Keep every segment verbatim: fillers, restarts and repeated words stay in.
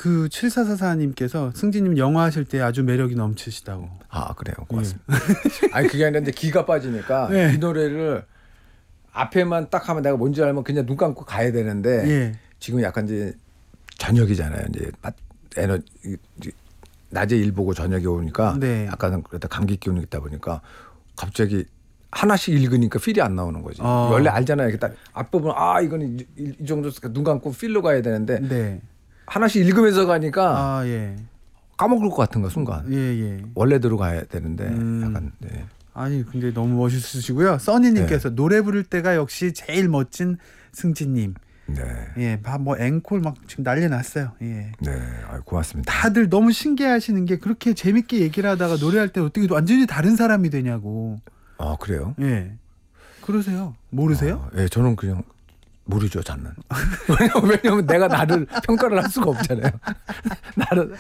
그 칠사사사님께서 승진님 영화 하실 때 아주 매력이 넘치시다고. 아 그래요. 고맙습니다. 예. 아니 그게 아니라 이제 기가 빠지니까 예. 이 노래를 앞에만 딱 하면 내가 뭔지 알면 그냥 눈 감고 가야 되는데 예. 지금 지금 약간 이제 저녁이잖아요. 이제 에너 낮에 일 보고 저녁에 오니까 네. 약간 그러다 감기 기운이 있다 보니까 갑자기 하나씩 읽으니까 필이 안 나오는 거지. 어. 원래 알잖아요. 이렇게 딱 앞부분 아 이거는 이, 이, 이 정도 눈 감고 필로 가야 되는데 네. 하나씩 읽으면서 가니까 아 예. 까먹을 것 같은 거 순간. 예 예. 원래대로 가야 되는데 음. 약간 네. 아니 근데 너무 멋있으시고요. 써니님께서 네. 노래 부를 때가 역시 제일 멋진 승진님. 네. 예, 뭐 앵콜 막 지금 난리 났어요. 예. 네. 아유, 고맙습니다. 다들 너무 신기해하시는 게 그렇게 재밌게 얘기를 하다가 노래할 때 어떻게 완전히 다른 사람이 되냐고. 아 그래요? 예. 그러세요? 모르세요? 아, 예, 저는 그냥 모르죠, 저는. 왜냐면, 왜냐면 내가 나를 평가를 할 수가 없잖아요. 나를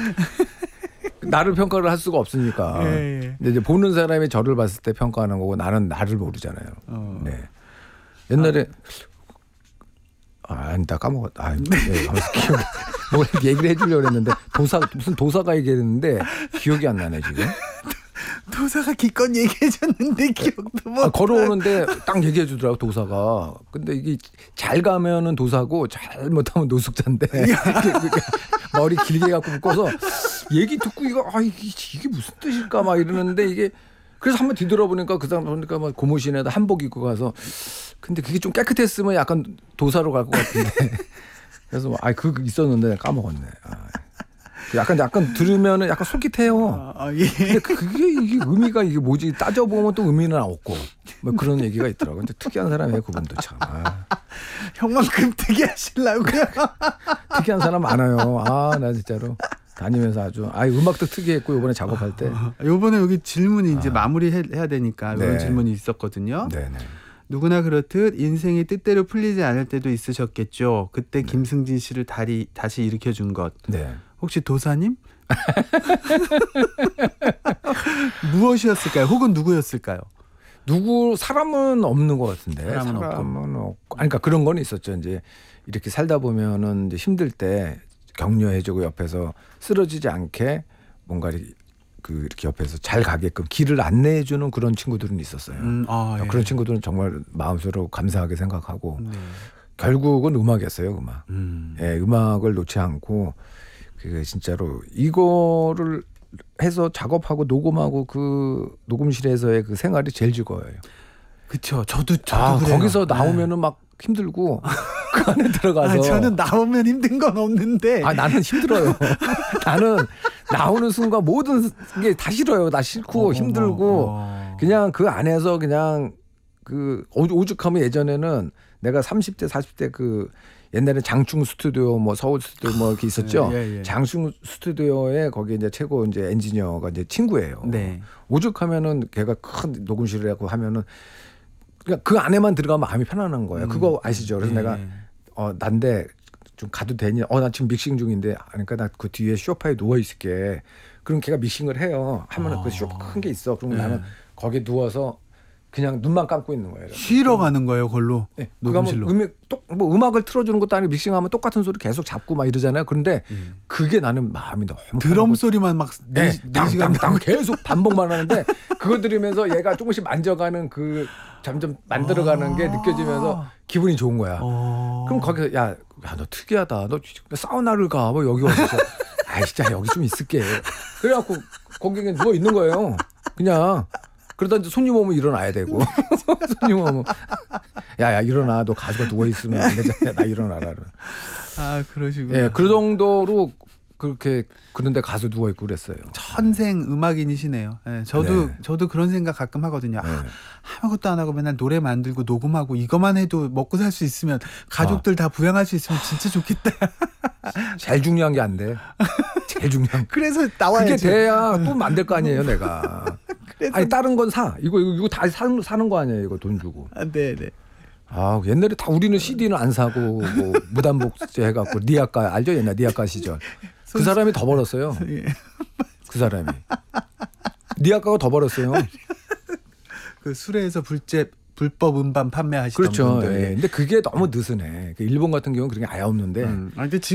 나를 평가를 할 수가 없으니까. 예, 예. 근데 이제 보는 사람이 저를 봤을 때 평가하는 거고 나는 나를 모르잖아요. 어. 네. 옛날에 아, 아니다 까먹었다. 아, 네, 기억. 뭐 얘기를 해주려고 했는데 도사 무슨 도사가 얘기했는데 기억이 안 나네 지금. 도사가 기껏 얘기해줬는데 기억도 못. 아, 걸어오는데 딱 얘기해 주더라고 도사가. 근데 이게 잘 가면은 도사고 잘못하면 노숙자인데 머리 길게 갖고 묶어서 얘기 듣고 이거 아 이게, 이게 무슨 뜻일까 막 이러는데 이게 그래서 한번 뒤돌아보니까 그 사람 보니까 막 고무신에다 한복 입고 가서 근데 그게 좀 깨끗했으면 약간 도사로 갈 것 같은데 그래서 아 그 있었는데 까먹었네. 아. 약간 약간 들으면은 약간 솔깃해요. 아, 아, 예. 근데 그게 이게 의미가 이게 뭐지 따져보면 또 의미는 없고 뭐 그런 얘기가 있더라고요. 근데 특이한 사람이에요 그분도 참. 아. 형만큼 특이하시려고요. 특이한 사람 많아요. 아 나 진짜로 다니면서 아주 아 음악도 특이했고 이번에 작업할 때. 이번에 여기 질문이 이제 아. 마무리 해야 되니까 이런 네. 질문이 있었거든요. 네네. 누구나 그렇듯 인생이 뜻대로 풀리지 않을 때도 있으셨겠죠. 그때 네. 김승진 씨를 다리, 다시 일으켜준 것. 네. 혹시 도사님? 무엇이었을까요? 혹은 누구였을까요? 누구 사람은 없는 것 같은데. 사람은, 사람은 없고. 아니, 그러니까 그런 건 있었죠. 이제 이렇게 살다 보면은 이제 힘들 때 격려해주고 옆에서 쓰러지지 않게 뭔가 그 이렇게 옆에서 잘 가게끔 길을 안내해주는 그런 친구들은 있었어요. 음, 아, 예. 그런 친구들은 정말 마음속으로 감사하게 생각하고 네. 결국은 음악이었어요. 음악. 음. 예, 음악을 놓지 않고 그 진짜로 이거를 해서 작업하고 녹음하고 그 녹음실에서의 그 생활이 제일 즐거워요. 그렇죠. 저도 저도 아, 그래요. 거기서 나오면은 네. 막 힘들고 그 안에 들어가서 아, 저는 나오면 힘든 건 없는데 아 나는 힘들어요. 나는 나오는 순간 모든 게 다 싫어요. 다 싫고 어, 힘들고 어. 그냥 그 안에서 그냥 그 오죽하면 예전에는 내가 삼십 대 사십 대 그 옛날에 장충 스튜디오 뭐 서울 스튜디오 뭐 이렇게 있었죠. 예, 예, 예. 장충 스튜디오에 거기 이제 최고 이제 엔지니어가 이제 친구예요. 네. 오죽하면은 걔가 큰 녹음실을 하고 하면은 그냥 그 안에만 들어가면 마음이 편안한 거예요. 음. 그거 아시죠? 그래서 예. 내가 어 난데 좀 가도 되니? 어 나 지금 믹싱 중인데 그러니까 나 그 뒤에 소파에 누워 있을게. 그럼 걔가 믹싱을 해요. 하면은 아. 그 소파 큰 게 있어. 그러면 네. 나는 거기에 누워서 그냥 눈만 감고 있는 거예요. 쉬러 가는 거예요, 걸로. 네. 녹음실로. 뭐 음악 뭐 음악을 틀어주는 것도 아니고 믹싱하면 똑같은 소리 계속 잡고 막 이러잖아요. 그런데 음. 그게 나는 마음이 너무 드럼 편하고 소리만 막 네, 네 시간 땅땅땅 계속 반복만 하는데 그거 들으면서 얘가 조금씩 만져가는 그 점점 만들어가는 게 느껴지면서 기분이 좋은 거야. 어. 그럼 거기서 야, 야, 너 특이하다. 너 사우나를 가. 뭐 여기 와서 아, 진짜 여기 좀 있을게. 그래갖고 거기 그냥 누워 있는 거예요. 그냥. 그러다 이제 손님 오면 일어나야 되고 손님 오면 야야 일어나. 너 가수가 누워 있으면 안 되잖아. 나 일어나라. 아 그러시구나. 예, 그 정도로 그렇게 그런데 가서 누워 있고 그랬어요. 천생 음악인이시네요. 예, 저도 네. 저도 그런 생각 가끔 하거든요. 네. 아, 아무것도 안 하고 맨날 노래 만들고 녹음하고 이것만 해도 먹고 살 수 있으면 가족들 아. 다 부양할 수 있으면 진짜 좋겠다. 제일 중요한 게 안 돼. 제일 중요한. 그래서 나와야지. 그게 돼야 또 만들 거 아니에요, 내가. 그래서... 아니 다른 건 사. 이거 이거, 이거 다 사는, 사는 거 아니에요, 이거 돈 주고. 아, 네, 네. 아 옛날에 다 우리는 씨디는 안 사고 뭐 무단복제 해갖고 니아까 알죠, 옛날 니아까 시절. 그 사람이 더 벌었어요. 예. 그 사람이. 니아까가 더 벌었어요. 그 수레에서 불제 불법 음반 판매하시던 그렇죠. 분들. 예. 근데 그게 너무 느슨해. 일본 같은 경우는 그런 게 아예 없는데. 음. 아, 근데 지금